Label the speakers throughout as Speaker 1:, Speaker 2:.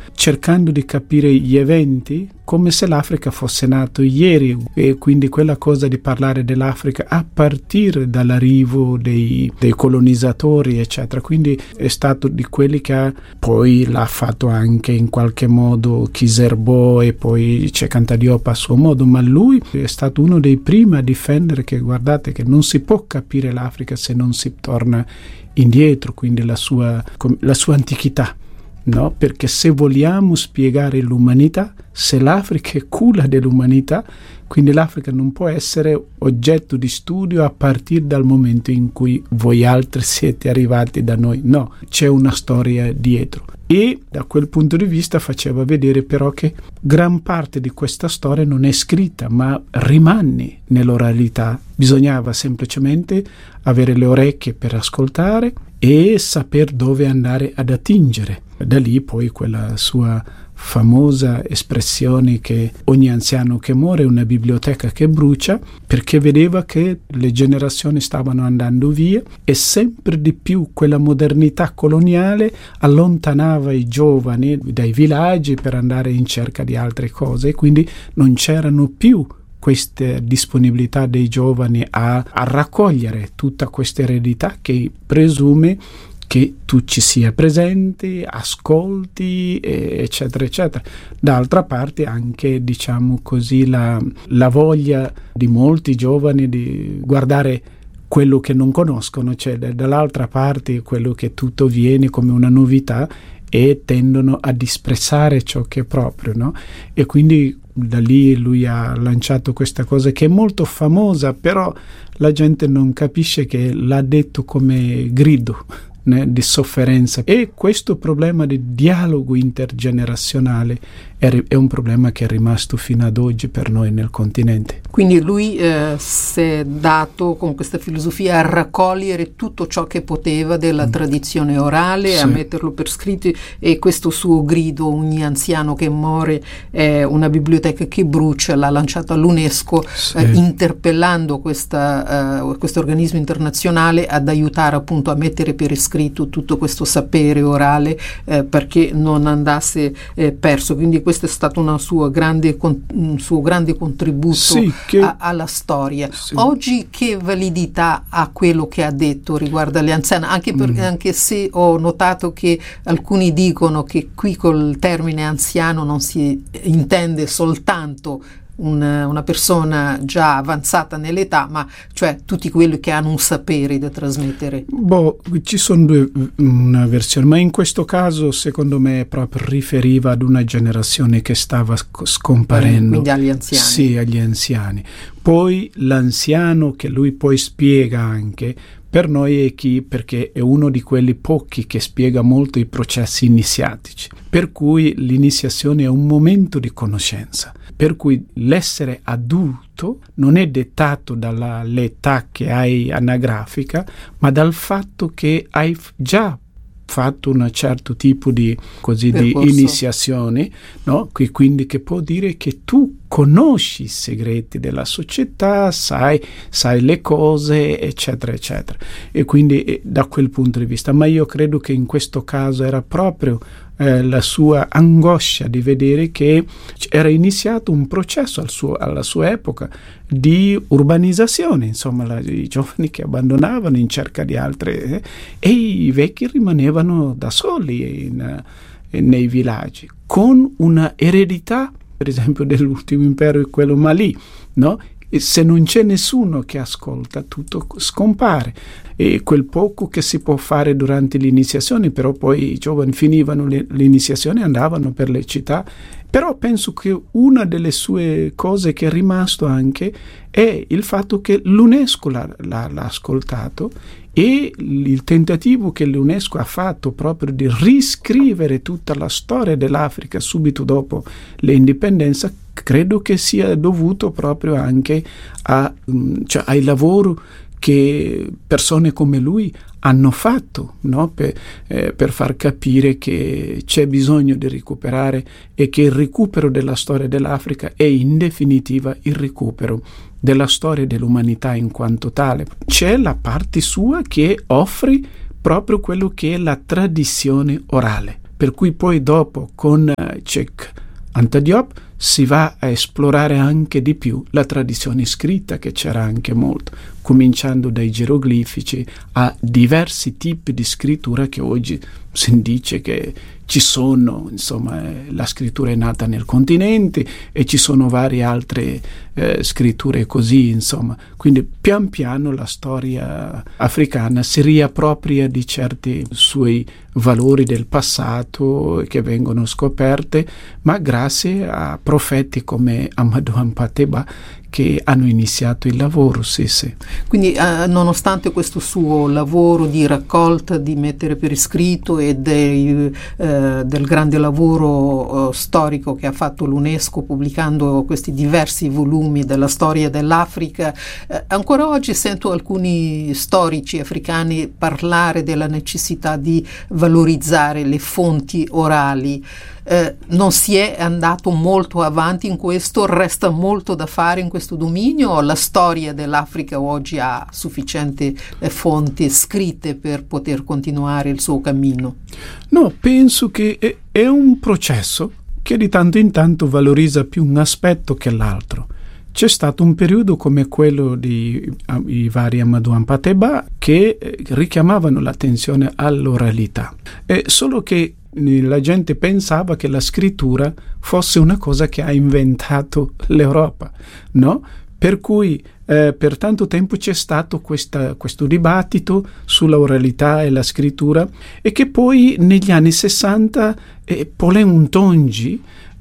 Speaker 1: cercando di capire gli eventi come se l'Africa fosse nato ieri, e quindi quella cosa di parlare dell'Africa a partire dall'arrivo dei colonizzatori eccetera. Quindi è stato di quelli che poi l'ha fatto anche in qualche modo Kizerbo, e poi c'è Cantadiop a suo modo, ma lui è stato uno dei primi a difendere che guardate che non si può capire l'Africa se non si torna indietro, quindi la sua antichità. No, perché se vogliamo spiegare l'umanità, se l'Africa è culla dell'umanità, quindi l'Africa non può essere oggetto di studio a partire dal momento in cui voi altri siete arrivati da noi. No, c'è una storia dietro. E da quel punto di vista faceva vedere però che gran parte di questa storia non è scritta, ma rimane nell'oralità. Bisognava semplicemente avere le orecchie per ascoltare e saper dove andare ad attingere. Da lì poi quella sua famosa espressione che ogni anziano che muore è una biblioteca che brucia, perché vedeva che le generazioni stavano andando via e sempre di più quella modernità coloniale allontanava i giovani dai villaggi per andare in cerca di altre cose, e quindi non c'erano più questa disponibilità dei giovani a raccogliere tutta questa eredità che presume che tu ci sia presente, ascolti, eccetera, eccetera. D'altra parte anche, diciamo così, la voglia di molti giovani di guardare quello che non conoscono, cioè dall'altra parte quello che tutto viene come una novità, e tendono a disprezzare ciò che è proprio, no? E quindi da lì lui ha lanciato questa cosa che è molto famosa, però la gente non capisce che l'ha detto come grido di sofferenza. E questo problema di dialogo intergenerazionale è un problema che è rimasto fino ad oggi per noi nel continente.
Speaker 2: Quindi lui si è dato con questa filosofia a raccogliere tutto ciò che poteva della tradizione orale, sì, a metterlo per scritto, e questo suo grido, ogni anziano che muore è una biblioteca che brucia, l'ha lanciato all'UNESCO, sì, interpellando questo organismo internazionale ad aiutare appunto a mettere per scritto tutto questo sapere orale, perché non andasse perso. Quindi questo è stato un suo grande contributo, sì, alla storia. Sì. Oggi che validità ha quello che ha detto riguardo alle anziane? Anche se ho notato che alcuni dicono che qui col termine anziano non si intende soltanto una persona già avanzata nell'età, ma cioè tutti quelli che hanno un sapere da trasmettere.
Speaker 1: Ci sono una versione, ma in questo caso secondo me proprio riferiva ad una generazione che stava scomparendo.
Speaker 2: Quindi agli anziani.
Speaker 1: Sì, agli anziani. Poi l'anziano, che lui poi spiega anche, per noi è chi? Perché è uno di quelli pochi che spiega molto i processi iniziatici, per cui l'iniziazione è un momento di conoscenza, per cui l'essere adulto non è dettato dall'età che hai anagrafica, ma dal fatto che hai già fatto un certo tipo di iniziazione, no? Quindi che può dire che tu conosci i segreti della società, sai le cose, eccetera, eccetera. E quindi da quel punto di vista, ma io credo che in questo caso era proprio la sua angoscia di vedere che era iniziato un processo alla sua epoca di urbanizzazione, insomma, i giovani che abbandonavano in cerca di altre e i vecchi rimanevano da soli nei villaggi, con una eredità, per esempio, dell'ultimo impero, quello Mali, no? E se non c'è nessuno che ascolta, tutto scompare. E quel poco che si può fare durante l'iniziazione, però poi i giovani finivano l'iniziazione e andavano per le città. Però penso che una delle sue cose che è rimasto anche è il fatto che l'UNESCO l'ha ascoltato, e il tentativo che l'UNESCO ha fatto proprio di riscrivere tutta la storia dell'Africa subito dopo l'indipendenza, credo che sia dovuto proprio anche ai lavori che persone come lui hanno fatto, no? Per far capire che c'è bisogno di recuperare, e che il recupero della storia dell'Africa è in definitiva il recupero della storia dell'umanità in quanto tale. C'è la parte sua che offre proprio quello che è la tradizione orale, per cui poi dopo con Cheikh Anta Diop si va a esplorare anche di più la tradizione scritta, che c'era anche molto, cominciando dai geroglifici a diversi tipi di scrittura che oggi si dice che ci sono, insomma, la scrittura è nata nel continente e ci sono varie altre scritture così, insomma. Quindi pian piano la storia africana si riappropria di certi suoi valori del passato che vengono scoperte, ma grazie a profeti come Amadou Hampâté-Bâ che hanno iniziato il lavoro, sì.
Speaker 2: Quindi nonostante questo suo lavoro di raccolta, di mettere per iscritto e del grande lavoro storico che ha fatto l'UNESCO pubblicando questi diversi volumi della storia dell'Africa, ancora oggi sento alcuni storici africani parlare della necessità di valorizzare le fonti orali. Non si è andato molto avanti in questo, resta molto da fare in questo dominio, o la storia dell'Africa oggi ha sufficienti fonti scritte per poter continuare il suo cammino?
Speaker 1: No, penso che è un processo che di tanto in tanto valorizza più un aspetto che l'altro. C'è stato un periodo come quello di i vari Amadou Hampâté-Bâ che richiamavano l'attenzione all'oralità, solo che la gente pensava che la scrittura fosse una cosa che ha inventato l'Europa, no? Per cui per tanto tempo c'è stato questo dibattito sulla oralità e la scrittura, e che poi negli anni 60 Paulin Ntongi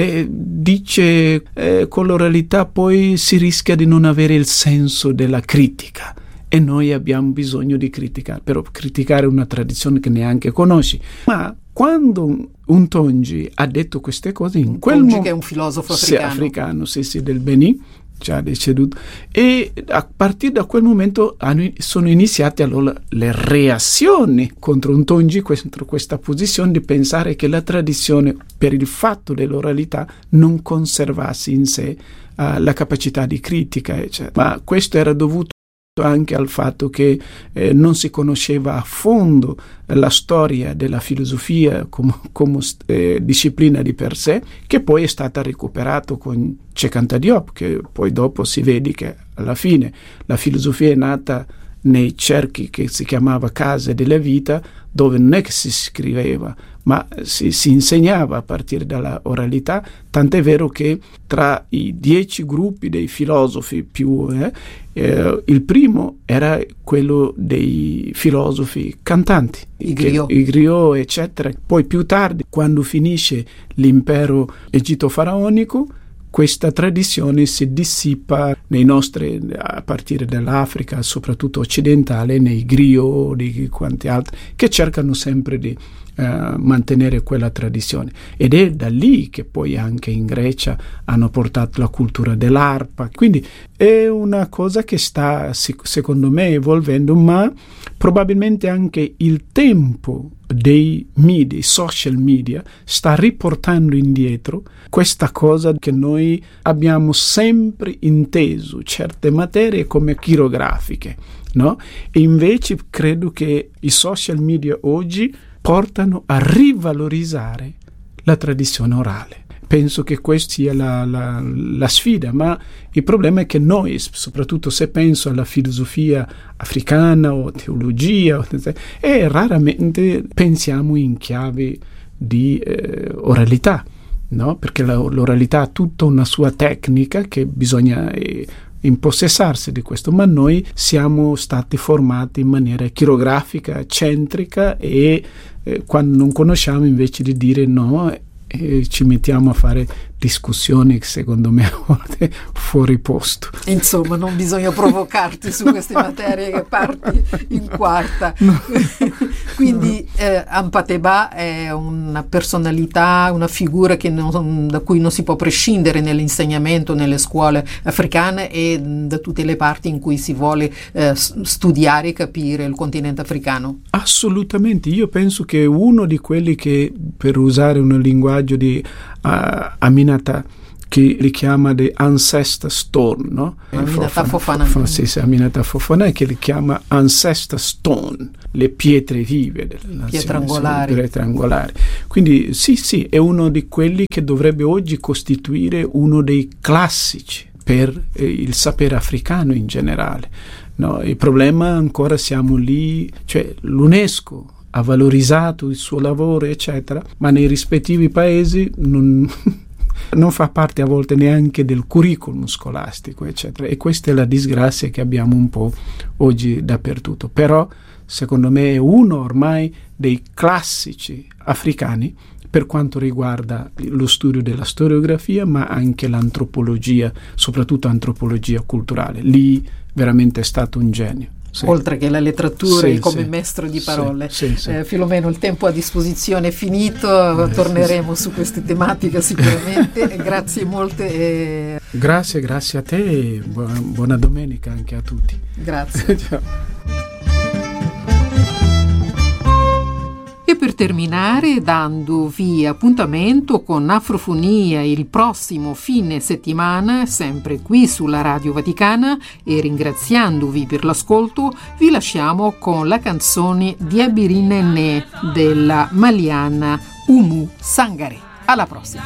Speaker 1: dice con l'oralità poi si rischia di non avere il senso della critica. E noi abbiamo bisogno di criticare, però criticare una tradizione che neanche conosci. Ma quando Ntongi ha detto queste cose, in quel momento,
Speaker 2: che è un filosofo africano,
Speaker 1: sì, del Benin, già deceduto, e a partire da quel momento sono iniziate allora le reazioni contro Ntongi, contro questa posizione di pensare che la tradizione, per il fatto dell'oralità, non conservasse in sé la capacità di critica, eccetera. Ma questo era dovuto anche al fatto che non si conosceva a fondo la storia della filosofia come disciplina di per sé, che poi è stata recuperata con Cheikh Anta Diop, che poi dopo si vede che alla fine la filosofia è nata nei cerchi che si chiamava case della vita, dove non è che si scriveva, ma si insegnava a partire dalla oralità, tant'è vero che tra i 10 gruppi dei filosofi più il primo era quello dei filosofi cantanti, i griot, eccetera. Poi più tardi, quando finisce l'impero egitto-faraonico, questa tradizione si dissipa a partire dall'Africa, soprattutto occidentale, nei griot, di quanti altri, che cercano sempre di mantenere quella tradizione. Ed è da lì che poi anche in Grecia hanno portato la cultura dell'arpa. Quindi è una cosa che sta, secondo me, evolvendo, ma probabilmente anche il tempo dei media, social media, sta riportando indietro questa cosa che noi abbiamo sempre inteso certe materie come chirografiche, no? E invece credo che i social media oggi portano a rivalorizzare la tradizione orale. Penso che questa sia la sfida, ma il problema è che noi, soprattutto se penso alla filosofia africana o teologia, raramente pensiamo in chiave di oralità, no? Perché l'oralità ha tutta una sua tecnica che bisogna impossessarsi di questo, ma noi siamo stati formati in maniera chirografica, centrica, e quando non conosciamo, invece di dire no, ci mettiamo a fare discussioni che secondo me a volte fuori posto.
Speaker 2: Insomma, non bisogna provocarti su queste materie che parti in quarta. No. Quindi Hampâté-Bâ è una personalità, una figura da cui non si può prescindere nell'insegnamento nelle scuole africane e da tutte le parti in cui si vuole studiare e capire il continente africano.
Speaker 1: Assolutamente, io penso che uno di quelli che, per usare un linguaggio di Aminata che li chiama the Ancestor Stone, no?
Speaker 2: Aminata Fofana.
Speaker 1: Aminata Fofana, che li chiama Ancestor Stone, le pietre vive della nazione, pietre angolari. Quindi sì, è uno di quelli che dovrebbe oggi costituire uno dei classici per il sapere africano in generale. No, il problema ancora siamo lì, cioè l'UNESCO ha valorizzato il suo lavoro, eccetera, ma nei rispettivi paesi non fa parte a volte neanche del curriculum scolastico, eccetera. E questa è la disgrazia che abbiamo un po' oggi dappertutto. Però, secondo me, è uno ormai dei classici africani per quanto riguarda lo studio della storiografia, ma anche l'antropologia, soprattutto antropologia culturale. Lì veramente è stato un genio. Sì.
Speaker 2: Oltre che la letteratura come maestro di parole.
Speaker 1: Sì.
Speaker 2: Filomeno, il tempo a disposizione è finito, torneremo su queste tematiche sicuramente. Grazie molte.
Speaker 1: Grazie a te e buona domenica anche a tutti.
Speaker 2: Grazie.
Speaker 1: Ciao.
Speaker 2: E per terminare, dandovi appuntamento con Afrofonia il prossimo fine settimana, sempre qui sulla Radio Vaticana, e ringraziandovi per l'ascolto, vi lasciamo con la canzone Diabiri Nene della maliana Umu Sangare. Alla prossima!